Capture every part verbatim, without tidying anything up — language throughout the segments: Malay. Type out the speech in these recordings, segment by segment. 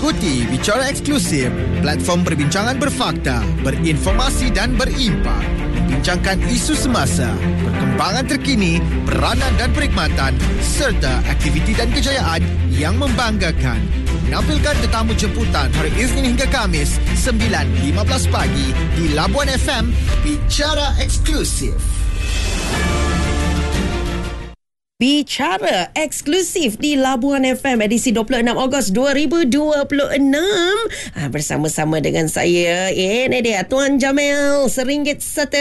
Ikuti Bicara Eksklusif, platform perbincangan berfakta, berinformasi dan berimpak. Membincangkan isu semasa, perkembangan terkini, peranan dan perkhidmatan serta aktiviti dan kejayaan yang membanggakan. Menampilkan tetamu jemputan hari Isnin hingga Kamis sembilan lima belas pagi di Labuan F M. Bicara Eksklusif. Bicara Eksklusif di Labuan F M edisi dua puluh enam Ogos dua ribu dua puluh enam. Ha, bersama-sama dengan saya, ini dia Tuan Jamil, seringgit satu.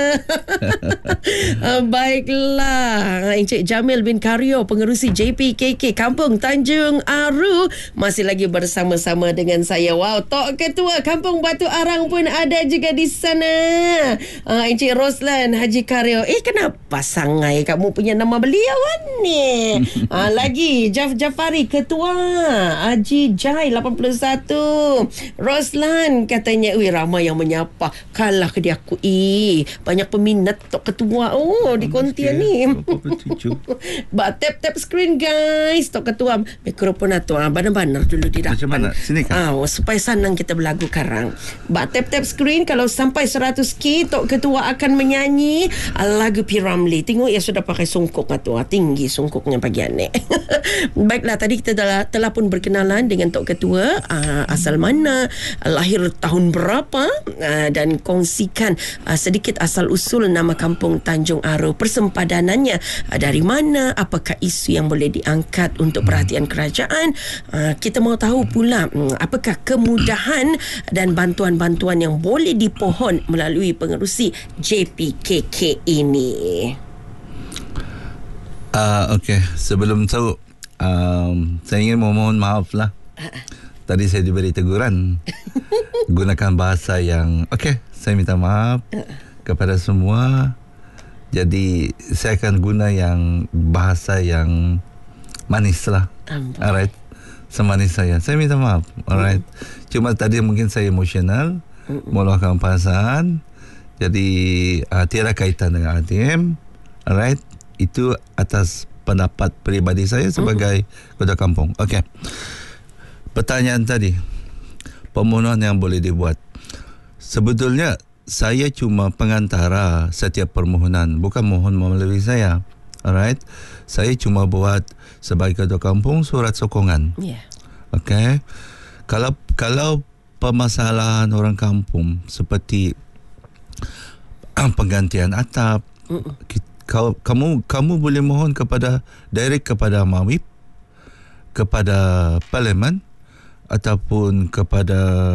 ha, baiklah, Encik Jamil bin Karyo, pengerusi J P K K Kampung Tanjung Aru, masih lagi bersama-sama dengan saya. Wow, Tok Ketua Kampung Batu Arang pun ada juga di sana. Ha, Encik Roslan Haji Karyo. Eh, kenapa sangai kamu punya nama beliau ni? ha, lagi Jaf Jafari, Ketua Haji Jai lapan puluh satu. Roslan katanya, wih, ramai yang menyapa. Kalah ke dia aku. Eh, banyak peminat Tok Ketua oh di kontian ni. Ba tap tap screen guys. Tok Ketua mikrofon atau banar-banar dulu di depan. Macam mana? Sini kan? Ah, supaya senang kita berlagu karang. Ba tap tap screen, kalau sampai seratus k Tok Ketua akan menyanyi lagu P. Ramlee. Tengok ya, sudah pakai sungkuk Ketua. Tinggi sungkuknya pagi ni. Baiklah, tadi kita telah, telah pun berkenalan dengan Tok Ketua, uh, asal mana, lahir tahun berapa, uh, dan kongsikan uh, sedikit asal usul nama kampung Tanjung Aru, persempadanannya uh, dari mana, apakah isu yang boleh diangkat untuk perhatian kerajaan. Uh, kita mau tahu pula um, apakah kemudahan dan bantuan-bantuan yang boleh dipohon melalui pengerusi J P K K ini. Uh, Okey, sebelum tu um, saya ingin memohon maaf lah. Tadi saya diberi teguran gunakan bahasa yang okey, saya minta maaf kepada semua. Jadi saya akan guna yang bahasa yang manis lah. Alright, semanis saya. Saya minta maaf. Alright. Cuma tadi mungkin saya emosional, meluahkan perasaan. Jadi uh, tiada kaitan dengan A T M. Alright. Itu atas pendapat peribadi saya sebagai uh-huh. ketua kampung. Okey. Pertanyaan tadi, permohonan yang boleh dibuat. Sebetulnya saya cuma pengantara setiap permohonan, bukan mohon melalui saya. Alright. Saya cuma buat sebagai ketua kampung surat sokongan. Yeah. Okey. Kalau kalau permasalahan orang kampung seperti penggantian atap, uh-uh. kita Kau, kamu kamu boleh mohon kepada direct kepada Mawib, kepada Parlimen ataupun kepada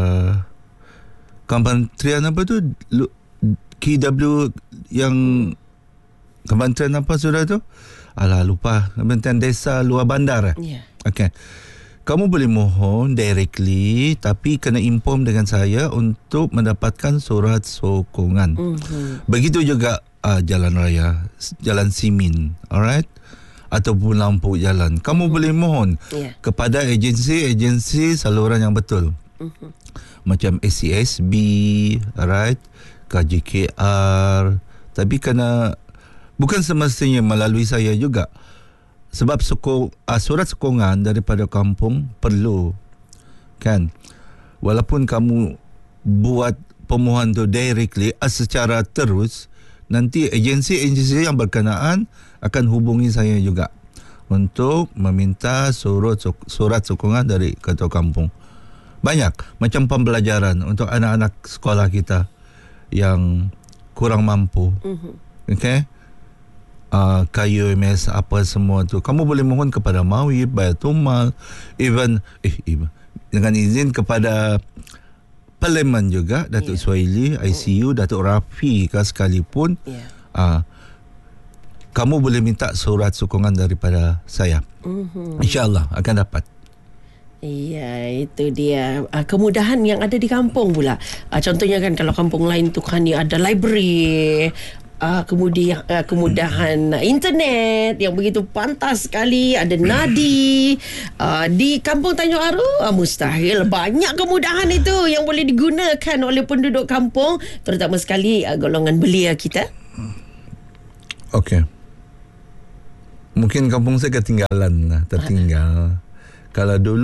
Kementerian apa tu, K W yang Kementerian apa sudah tu? Alah, lupa. Kementerian Desa Luar Bandar. Yeah. Okey. Kamu boleh mohon directly, tapi kena inform dengan saya untuk mendapatkan surat sokongan. Mm-hmm. Begitu juga Uh, jalan raya, jalan simin, alright, ataupun lampu jalan. Kamu uh-huh. boleh mohon yeah. kepada agensi-agensi saluran yang betul, uh-huh. macam S C S B, alright, K J K R. Tapi kena, bukan semestinya melalui saya juga, sebab sokong, uh, surat sokongan daripada kampung perlu, kan? Walaupun kamu buat permohonan tu directly, uh, secara terus, nanti agensi-agensi yang berkenaan akan hubungi saya juga untuk meminta surat surat sokongan dari ketua kampung. Banyak macam pembelajaran untuk anak-anak sekolah kita yang kurang mampu. Mm-hmm. Okey. Uh, K U M S apa semua tu. Kamu boleh mohon kepada Mawib, Bayatul Mal, even eh even, dengan izin kepada Parlimen juga, Datuk yeah. Suhaili, I C U, Datuk Rafi ke sekalipun, yeah. uh, kamu boleh minta surat sokongan daripada saya. Mm-hmm. InsyaAllah akan dapat. Iya, itu dia. Uh, kemudahan yang ada di kampung pula. Uh, contohnya kan kalau kampung lain tu kan dia ada library, uh, kemudian uh, kemudahan uh, internet yang begitu pantas sekali, ada nadi. Uh, di Kampung Tanjung Aru uh, mustahil banyak kemudahan itu yang boleh digunakan oleh penduduk kampung, terutama sekali uh, golongan belia kita. Okey. Mungkin kampung saya ketinggalan lah, tertinggal. Ha. Kalau dulu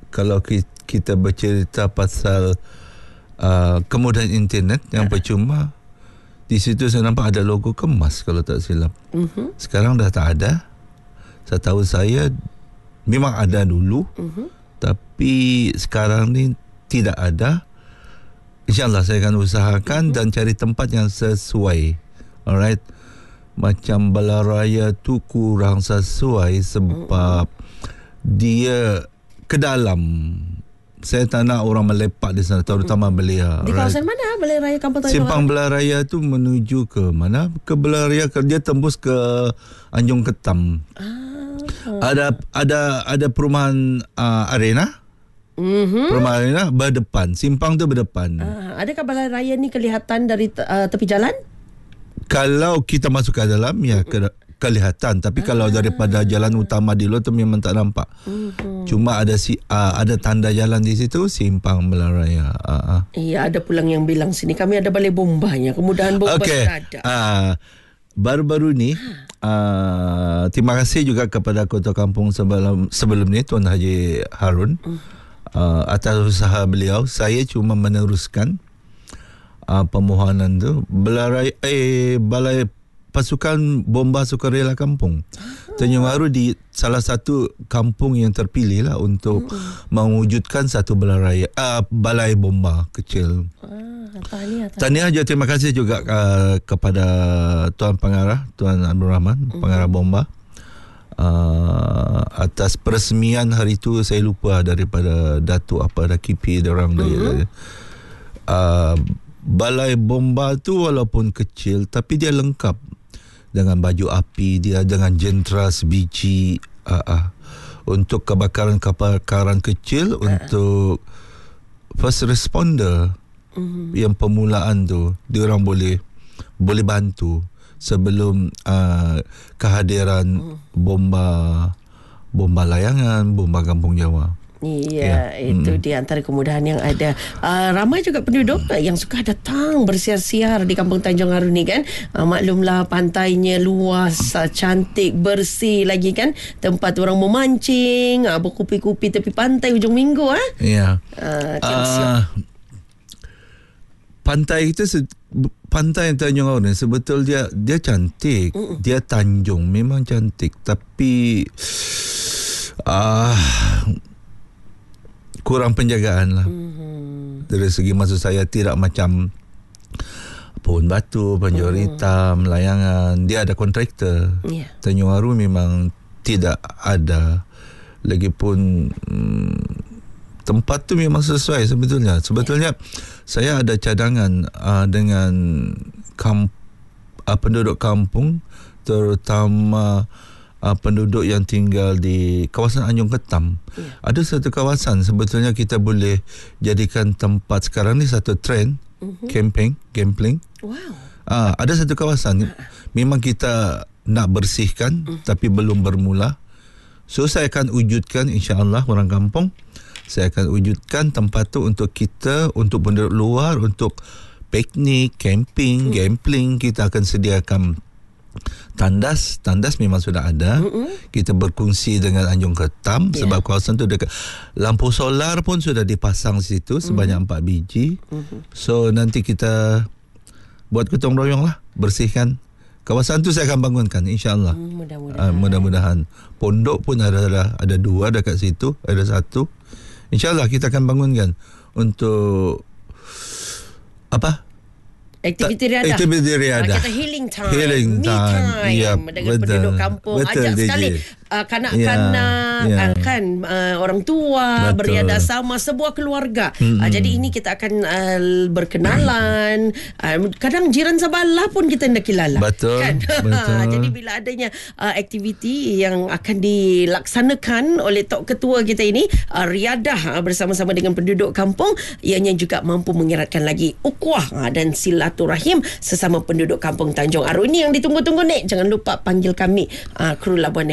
kalau kita bercerita pasal uh, kemudahan internet yang uh. percuma, di situ saya nampak ada logo Kemas kalau tak silap. Uh-huh. Sekarang dah tak ada. Setahu saya memang ada dulu, uh-huh. tapi sekarang ni tidak ada. InsyaAllah saya akan usahakan uh-huh. dan cari tempat yang sesuai. Alright. Macam Balaraya tu kurang sesuai sebab uh-huh. dia ke dalam. Saya tak nak orang melepak di sana, terutama belia. Di kawasan right? mana Balai Raya Kampung Tanjung? Simpang Belaraya tu menuju ke mana? Ke Belaraya, dia tembus ke Anjung Ketam. Ah. Ada ada ada perumahan uh, arena. Mm-hmm. Perumahan arena berdepan. Simpang tu berdepan. Ah, adakah Balai Raya ni kelihatan dari uh, tepi jalan? Kalau kita masuk ke dalam, ya ke, kelihatan. Tapi ah. kalau daripada jalan utama di luar tu memang tak nampak. Mm-hmm. Cuma ada si uh, ada tanda jalan di situ, Simpang Belaraya. Uh, uh. Iya, ada pulang yang bilang sini kami ada balai bombanya. Kemudahan bomba okay. ada. Uh, baru-baru ni, uh, terima kasih juga kepada Ketua Kampung sebelum sebelum ni Tuan Haji Harun mm. uh, atas usaha beliau. Saya cuma meneruskan uh, permohonan tu. Belaraya, eh balai pasukan bomba sukarela kampung Tanjung Aru di salah satu kampung yang terpilih lah untuk hmm. mewujudkan satu belaraya, uh, balai bomba kecil. Ah, tahniah, tahniah juga, terima kasih juga uh, kepada Tuan Pengarah, Tuan Abdul Rahman, hmm. Pengarah bomba, uh, atas peresmian hari itu. Saya lupa daripada Datuk apa, ada K P dia orang hmm. uh, balai bomba tu walaupun kecil tapi dia lengkap dengan baju api dia, dengan jentras biji uh, uh, untuk kebakaran-kebakaran kecil, uh. untuk first responder uh-huh. yang permulaan tu dia orang boleh boleh bantu sebelum uh, kehadiran uh. bomba bomba layangan, bomba kampung Jawa. Iya, ya. Itu mm. di antara kemudahan yang ada. Uh, ramai juga penduduk mm. yang suka datang bersiar-siar di Kampung Tanjung Aru ni kan. Uh, maklumlah pantainya luas, uh, cantik, bersih lagi kan. Tempat orang memancing, uh, berkupi-kupi tepi pantai hujung minggu ah. Ya. Uh, uh, pantai itu se- pantai Tanjung Aru ni sebetul dia dia cantik. Mm. Dia tanjung memang cantik tapi ah uh, kurang penjagaan lah. Mm-hmm. Dari segi maksud saya tidak macam Pohon Batu, Penjor mm. Hitam, Layangan. Dia ada kontraktor. Yeah. Tanjung Aru memang tidak ada. Lagipun hmm, tempat tu memang sesuai sebetulnya. Sebetulnya yeah. saya ada cadangan uh, dengan kamp, uh, penduduk kampung, terutama Uh, penduduk yang tinggal di kawasan Anjung Ketam. Yeah. Ada satu kawasan sebetulnya kita boleh jadikan tempat sekarang ni satu trend uh-huh. camping, gambling. Wow. Uh, ada satu kawasan uh. memang kita nak bersihkan uh. tapi belum bermula. So saya akan wujudkan insya-Allah orang kampung. Saya akan wujudkan tempat tu untuk kita, untuk penduduk luar, untuk piknik, camping, uh. gambling. Kita akan sediakan tandas, tandas memang sudah ada. Mm-hmm. Kita berkongsi dengan Anjung Ketam yeah. sebab kawasan tu dekat. Lampu solar pun sudah dipasang situ sebanyak empat mm-hmm. biji. Mm-hmm. So nanti kita buat gotong royong lah, bersihkan kawasan tu. Saya akan bangunkan insya-Allah. Mm, mudah-mudahan. Uh, mudah-mudahan. Pondok pun ada ada dua dekat situ, ada satu. Insya-Allah kita akan bangunkan untuk apa? Aktiviti riadah. Aktiviti riadah. Kita healing time. Healing time. Me time. Yep, dengan betul. Penduduk kampung. Betul, ajak D J. sekali uh, kanak-kanak, yeah, yeah. kan uh, orang tua, betul. Beriadah sama sebuah keluarga. Hmm. Uh, jadi ini kita akan uh, berkenalan. Uh, kadang jiran sebelah pun kita hendak kilala. Betul. Kan? Betul. Jadi bila adanya uh, aktiviti yang akan dilaksanakan oleh Tok Ketua kita ini, uh, riadah uh, bersama-sama dengan penduduk kampung, ianya juga mampu mengeratkan lagi ukhuwah uh, dan silaturahim sesama penduduk Kampung Tanjung Aru. Ini yang ditunggu-tunggu, Nek. Jangan lupa panggil kami uh, kru Labuan F M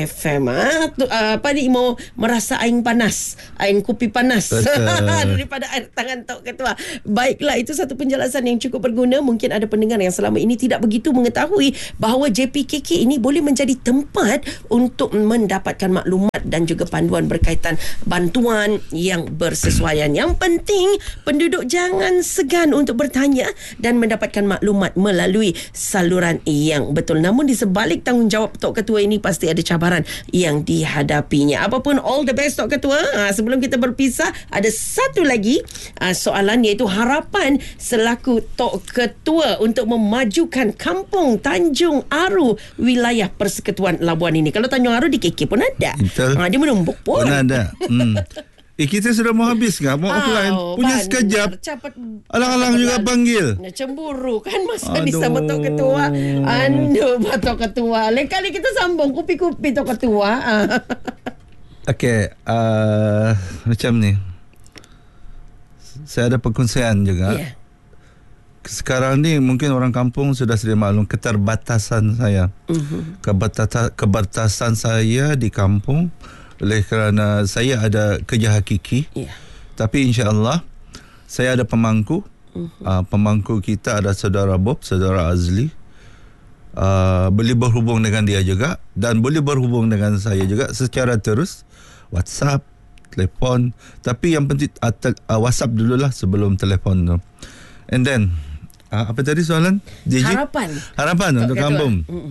ah, tu, uh, apa ni mau merasa air panas, air kopi panas daripada air tangan Tok Ketua. Baiklah, itu satu penjelasan yang cukup berguna. Mungkin ada pendengar yang selama ini tidak begitu mengetahui bahawa J P K K ini boleh menjadi tempat untuk mendapatkan maklumat dan juga panduan berkaitan bantuan yang bersesuaian. Yang penting penduduk jangan segan untuk bertanya dan mendapatkan maklumat melalui saluran yang betul. Namun di sebalik tanggungjawab Tok Ketua ini pasti ada cabaran yang dihadapinya. Apapun, all the best Tok Ketua. Ha, sebelum kita berpisah, ada satu lagi ha, soalan, iaitu harapan selaku Tok Ketua untuk memajukan Kampung Tanjung Aru, wilayah Persekutuan Labuan ini. Kalau Tanjung Aru di K K pun ada. Ha, dia menumbuk pun. Pun ada. Hmm. Eh, kita sudah mau habis kan? Mau offline. Oh, Punya bandar. sekejap. Cepat. Alang-alang juga panggil. Cemburu kan masa Aduh. disambut Tok Ketua. Aduh, Tok Ketua. Lain kali kita sambung kupi-kupi Tok Ketua. Okey, uh, macam ni. Saya ada perkongsian juga. Yeah. Sekarang ni mungkin orang kampung sudah sedia maklum keterbatasan saya. Uh-huh. Kebatasa, kebertasan saya di kampung oleh kerana saya ada kerja hakiki. Yeah. Tapi insya-Allah saya ada pemangku. Uh-huh. Uh, pemangku kita ada saudara Bob, saudara Azli. Uh, boleh berhubung dengan dia juga dan boleh berhubung dengan saya juga secara terus, WhatsApp, telefon. Tapi yang penting uh, te- uh, WhatsApp dululah sebelum telefon tu. And then uh, apa tadi soalan? D J? Harapan. Harapan Tok untuk Ketua. kampung.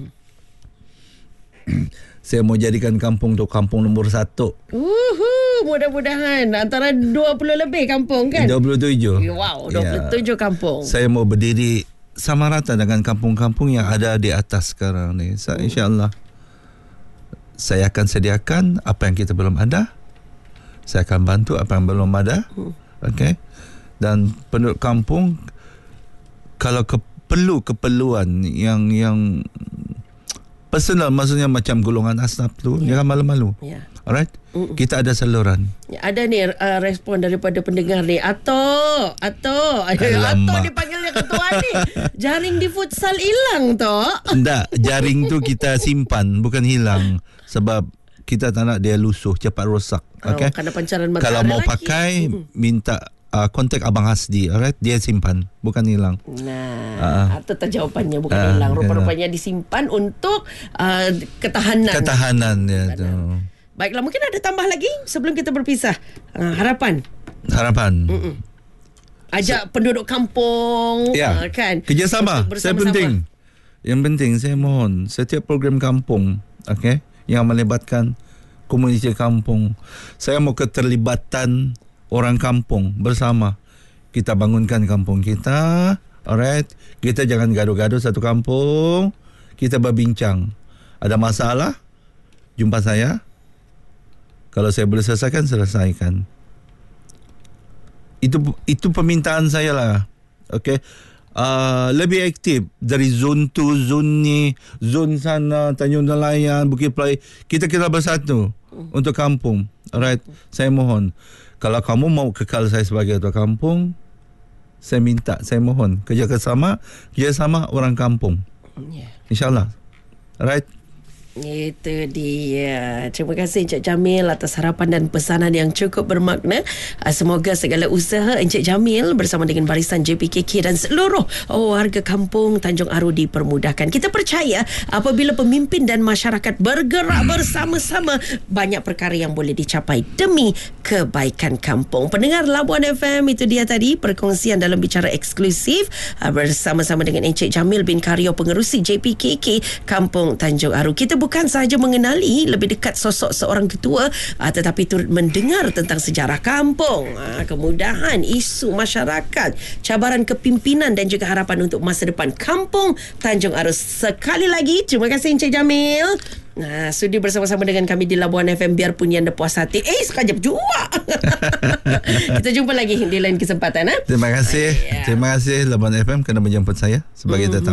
Saya mau jadikan kampung tu kampung nombor satu. Uhuh, mudah-mudahan antara dua puluh lebih kampung kan? dua puluh tujuh. Wow, dua puluh tujuh yeah. kampung. Saya mau berdiri sama rata dengan kampung-kampung yang ada di atas sekarang ni. So, hmm. InsyaAllah saya akan sediakan apa yang kita belum ada. Saya akan bantu apa yang belum ada. Hmm. Okey. Dan penduduk kampung, kalau ke, perlu keperluan yang yang personal, maksudnya macam golongan asnaf tu, yeah. jangan malu-malu. Yeah. Alright? Mm-mm. Kita ada saluran. Ya, ada ni uh, respon daripada pendengar ni. Ato, Ato. Ato dipanggilnya ketua ni. Jaring di futsal hilang Tok. Tak, jaring tu kita simpan, bukan hilang. Sebab kita tak nak dia lusuh, cepat rosak. Okay? Oh, kerana pancaran matahari. Kalau mau lagi. pakai, minta uh, kontak Abang Hasdi. Alright? Dia simpan, bukan hilang. Nah, uh, itu jawapannya, bukan uh, hilang. Rupa-rupanya disimpan untuk uh, ketahanan. Ketahanan dia tu. Baiklah, mungkin ada tambah lagi sebelum kita berpisah. Uh, harapan. Harapan. Mm-mm. Ajak so, penduduk kampung, ya, uh, kan? Kerjasama. Saya penting. Yang penting saya mohon setiap program kampung, okey, yang melibatkan komuniti kampung. Saya mau keterlibatan orang kampung bersama. Kita bangunkan kampung kita. Alright. Kita jangan gaduh-gaduh satu kampung. Kita berbincang. Ada masalah, jumpa saya. Kalau saya boleh selesaikan, selesaikan. Itu itu permintaan saya lah. Okay. Uh, lebih aktif dari zon tu, zon ni, zon sana, Tanjung Nelayan, Bukit Pelai. Kita kita bersatu uh. untuk kampung. Alright. Saya mohon. Kalau kamu mau kekal saya sebagai ketua kampung, saya minta, saya mohon kerjasama, kerjasama orang kampung. Yeah. InsyaAllah. Alright. Itu dia. Terima kasih Encik Jamil atas harapan dan pesanan yang cukup bermakna. Semoga segala usaha Encik Jamil bersama dengan barisan J P K K dan seluruh warga kampung Tanjung Aru dipermudahkan. Kita percaya apabila pemimpin dan masyarakat bergerak bersama-sama, banyak perkara yang boleh dicapai demi kebaikan kampung. Pendengar Labuan F M, itu dia tadi perkongsian dalam bicara eksklusif bersama-sama dengan Encik Jamil bin Karyo, pengerusi J P K K Kampung Tanjung Aru. Kita bukan sahaja mengenali lebih dekat sosok seorang ketua, uh, tetapi turut mendengar tentang sejarah kampung, uh, kemudahan, isu masyarakat, cabaran kepimpinan dan juga harapan untuk masa depan kampung Tanjung Aru. Sekali lagi, terima kasih Encik Jamil. Nah, sudi bersama-sama dengan kami di Labuan F M, biarpun yang puas hati. Eh, sekejap juga. Kita jumpa lagi di lain kesempatan. Eh? Terima kasih. Yeah. Terima kasih Labuan F M kerana menjemput saya sebagai mm-hmm. tetamu.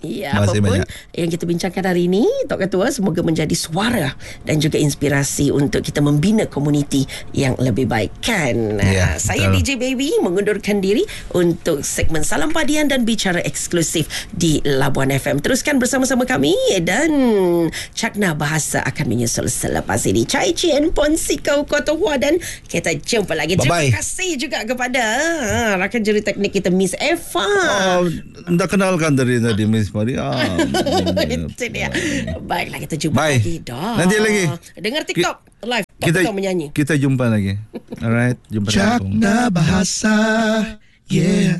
Ya, Terima kasih apapun banyak. yang kita bincangkan hari ini, Tok Ketua, semoga menjadi suara dan juga inspirasi untuk kita membina komuniti yang lebih baik, kan? Ya, Saya betul. D J Baby mengundurkan diri untuk segmen Salam Padian dan bicara eksklusif di Labuan F M. Teruskan bersama-sama kami dan Cakna Bahasa akan menyusul selepas ini. Chai Chien Pon Sikau Kota Hua dan kita jumpa lagi. Bye-bye. Terima kasih juga kepada ah, rakan juri teknik kita Miss Eva. Oh, dah kenalkan dari tadi Miss Maria. Itu dia. Baiklah, kita jumpa Bye. lagi dah. Nanti lagi. Dengar TikTok live Tok Kita Ketua menyanyi. kita jumpa lagi. Alright, jumpa lagi. Cakna Bahasa. Yeah.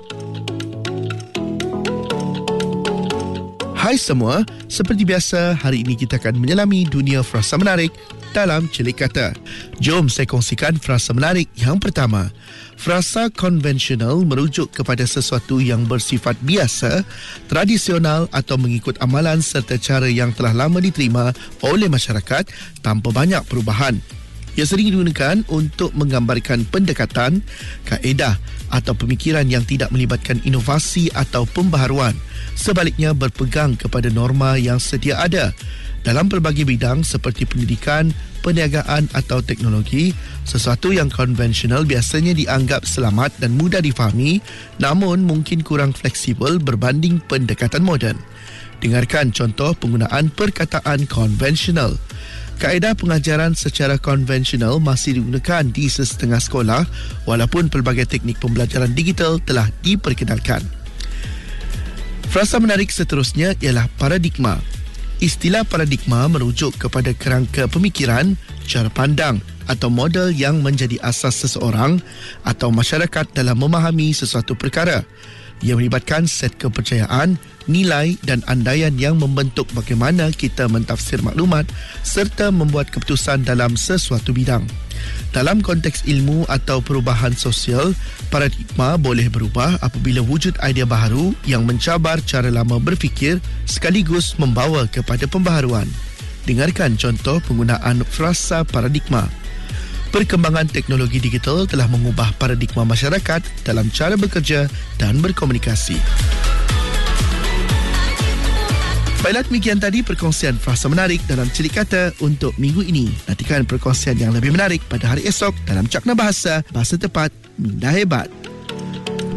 Hai semua, seperti biasa hari ini kita akan menyelami dunia frasa menarik dalam Celik Kata. Jom saya kongsikan frasa menarik yang pertama. Frasa konvensional merujuk kepada sesuatu yang bersifat biasa, tradisional atau mengikut amalan serta cara yang telah lama diterima oleh masyarakat tanpa banyak perubahan. Ia sering digunakan untuk menggambarkan pendekatan, kaedah atau pemikiran yang tidak melibatkan inovasi atau pembaharuan. Sebaliknya berpegang kepada norma yang sedia ada. Dalam pelbagai bidang seperti pendidikan, perniagaan atau teknologi, sesuatu yang konvensional biasanya dianggap selamat dan mudah difahami, namun mungkin kurang fleksibel berbanding pendekatan moden. Dengarkan contoh penggunaan perkataan konvensional. Kaedah pengajaran secara konvensional masih digunakan di sesetengah sekolah walaupun pelbagai teknik pembelajaran digital telah diperkenalkan. Frasa menarik seterusnya ialah paradigma. Istilah paradigma merujuk kepada kerangka pemikiran, cara pandang atau model yang menjadi asas seseorang atau masyarakat dalam memahami sesuatu perkara. Ia melibatkan set kepercayaan, nilai dan andaian yang membentuk bagaimana kita mentafsir maklumat serta membuat keputusan dalam sesuatu bidang. Dalam konteks ilmu atau perubahan sosial, paradigma boleh berubah apabila wujud idea baharu yang mencabar cara lama berfikir sekaligus membawa kepada pembaharuan. Dengarkan contoh penggunaan frasa paradigma. Perkembangan teknologi digital telah mengubah paradigma masyarakat dalam cara bekerja dan berkomunikasi. Baiklah, demikian tadi perkongsian frasa menarik dalam Celik Kata untuk minggu ini. Nantikan perkongsian yang lebih menarik pada hari esok dalam Cakna Bahasa, Bahasa Tepat, Minda Hebat.